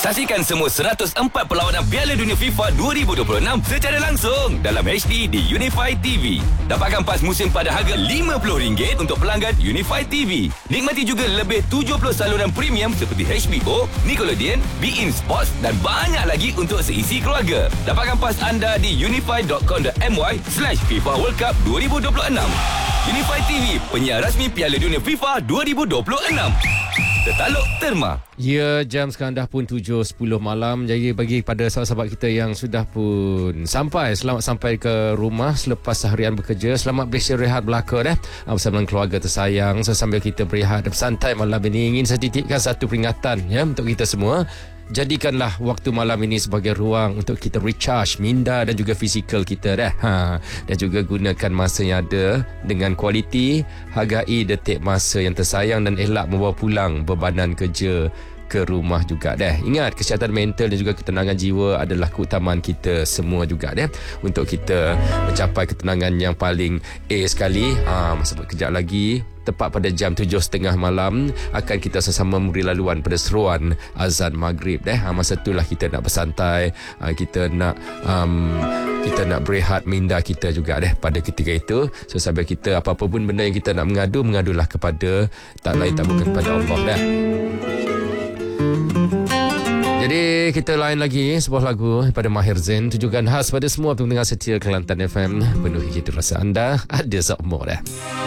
Saksikan semua 104 perlawanan Piala Dunia FIFA 2026 secara langsung dalam HD di Unify TV. Dapatkan pas musim pada harga RM50 untuk pelanggan Unify TV. Nikmati juga lebih 70 saluran premium seperti HBO, Nickelodeon, beIN Sports dan banyak lagi untuk seisi keluarga. Dapatkan pas anda di unify.com.my/FIFA World Cup 2026. Unify TV, penyiar rasmi Piala Dunia FIFA 2026. Tertaluk Terma. Ya, jam sekarang dah pun 7.10 malam. Jadi bagi pada sahabat-sahabat kita yang sudah pun sampai, selamat sampai ke rumah selepas seharian bekerja. Selamat beristirahat belaka bersama keluarga tersayang. Sambil kita berehat bersantai malam ini, ingin saya titipkan satu peringatan untuk kita semua. Jadikanlah waktu malam ini sebagai ruang untuk kita recharge minda dan juga fizikal kita dan juga gunakan masa yang ada dengan kualiti. Hargai detik masa yang tersayang dan elak membawa pulang bebanan kerja ke rumah juga Ingat, kesihatan mental dan juga ketenangan jiwa adalah keutamaan kita semua juga untuk kita mencapai ketenangan yang paling sekali. Masa kejap lagi tepat pada jam 7.30 malam akan kita sesama memberi laluan pada seruan azan maghrib masa itulah kita nak bersantai, kita nak berehat minda kita juga pada ketika itu. So sambil kita apa-apa pun benda yang kita nak mengadulah kepada tak lain tak bukan kepada Allah Jadi kita lain lagi sebuah lagu daripada Mahir Zain, tujukan khas pada semua pendengar setia Kelantan FM. Penuhi kita rasa anda ada seumur